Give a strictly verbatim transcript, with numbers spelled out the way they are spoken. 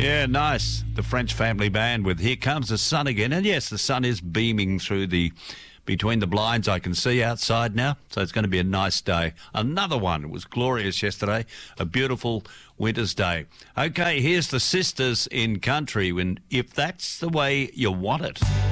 Yeah, nice. The French Family Band with Here Comes the Sun Again. And yes, the sun is beaming through the between the blinds. I can see outside now, so it's going to be a nice day. Another one. It was glorious yesterday. A beautiful winter's day. Okay, here's the Sisters in Country, when If That's the Way You Want It.